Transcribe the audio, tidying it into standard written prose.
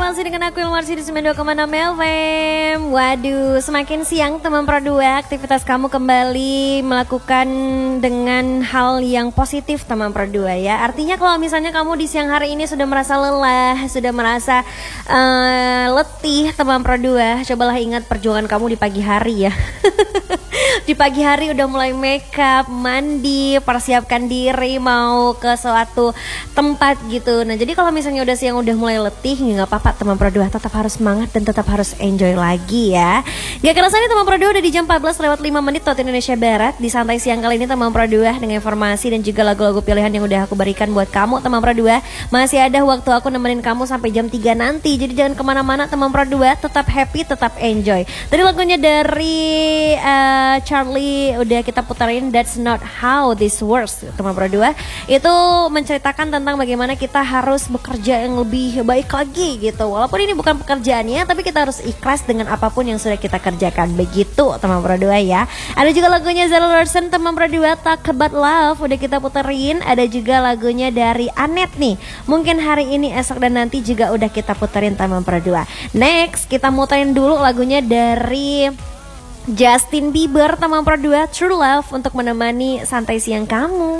masih dengan aku Ilmarsi di 92,6 FM. Waduh, semakin siang teman Pro 2, aktivitas kamu kembali melakukan dengan hal yang positif teman Pro 2 ya. Artinya kalau misalnya kamu di siang hari ini sudah merasa lelah, sudah merasa letih teman Pro 2, cobalah ingat perjuangan kamu di pagi hari ya. Di pagi hari udah mulai make up, mandi, persiapkan diri mau ke suatu tempat gitu. Nah jadi kalau misalnya udah siang udah mulai letih, nggak apa-apa teman Pro 2, tetap harus semangat dan tetap harus enjoy lagi ya. Gak kerasa nih teman Pro 2 udah di jam 14:05 waktu Indonesia Barat. Di santai siang kali ini teman Pro 2 dengan informasi dan juga lagu-lagu pilihan yang udah aku berikan buat kamu teman Pro 2. Masih ada waktu aku nemenin kamu sampai jam 3 nanti. Jadi jangan kemana-mana teman Pro 2, tetap happy, tetap enjoy. Tadi lagunya dari Charlie udah kita putarin That's Not How This Works teman Pro 2. Itu menceritakan tentang bagaimana kita harus bekerja yang lebih baik lagi gitu. Walaupun ini bukan pekerjaannya, tapi kita harus ikhlas dengan apapun yang sudah kita kerjakan. Begitu teman Pro 2 ya. Ada juga lagunya Zara Larsson teman Pro 2, Talk About Love udah kita puterin. Ada juga lagunya dari Anet nih. Mungkin hari ini, esok dan nanti juga udah kita puterin teman Pro 2. Next kita muterin dulu lagunya dari Justin Bieber teman Pro 2, True Love untuk menemani santai siang kamu.